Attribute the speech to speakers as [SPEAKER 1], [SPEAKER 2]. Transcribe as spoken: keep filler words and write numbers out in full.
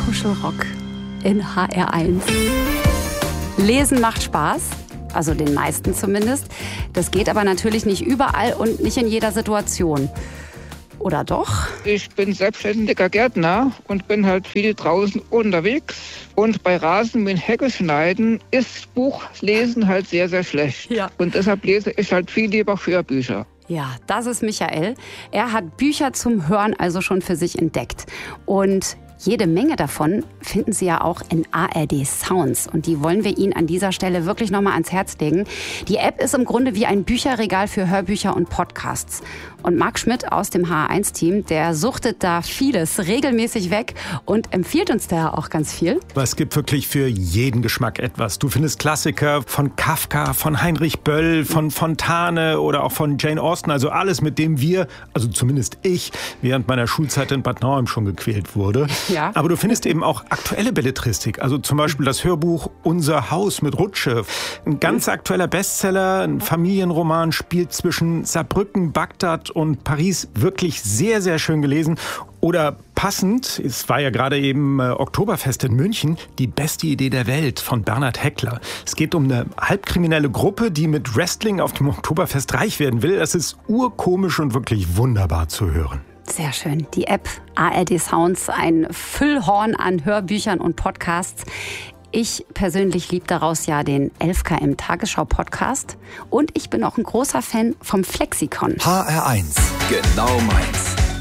[SPEAKER 1] Kuschelrock in H R eins. Lesen macht Spaß, also den meisten zumindest. Das geht aber natürlich nicht überall und nicht in jeder Situation. Oder doch?
[SPEAKER 2] Ich bin selbstständiger Gärtner und bin halt viel draußen unterwegs. Und bei Rasen mit Hecke schneiden ist Buchlesen halt sehr, sehr schlecht.
[SPEAKER 1] Ja.
[SPEAKER 2] Und deshalb lese ich halt viel lieber Hörbücher.
[SPEAKER 1] Ja, das ist Michael. Er hat Bücher zum Hören also schon für sich entdeckt. Und jede Menge davon finden Sie ja auch in A R D Sounds. Und die wollen wir Ihnen an dieser Stelle wirklich nochmal ans Herz legen. Die App ist im Grunde wie ein Bücherregal für Hörbücher und Podcasts. Und Marc Schmidt aus dem H R eins Team, der suchtet da vieles regelmäßig weg und empfiehlt uns da auch ganz viel.
[SPEAKER 3] Es gibt wirklich für jeden Geschmack etwas. Du findest Klassiker von Kafka, von Heinrich Böll, von Fontane oder auch von Jane Austen. Also alles, mit dem wir, also zumindest ich, während meiner Schulzeit in Bad Nauheim schon gequält wurde.
[SPEAKER 1] Ja.
[SPEAKER 3] Aber du findest eben auch aktuelle Belletristik. Also zum Beispiel das Hörbuch Unser Haus mit Rutsche. Ein ganz aktueller Bestseller, ein Familienroman, spielt zwischen Saarbrücken, Bagdad und Paris. Wirklich sehr, sehr schön gelesen. Oder passend, es war ja gerade eben äh, Oktoberfest in München, Die beste Idee der Welt von Bernhard Heckler. Es geht um eine halbkriminelle Gruppe, die mit Wrestling auf dem Oktoberfest reich werden will. Das ist urkomisch und wirklich wunderbar zu hören.
[SPEAKER 1] Sehr schön. Die App A R D Sounds, ein Füllhorn an Hörbüchern und Podcasts. Ich persönlich liebe daraus ja den elf Kilometer Tagesschau-Podcast. Und ich bin auch ein großer Fan vom Flexikon.
[SPEAKER 4] H R eins, genau meins.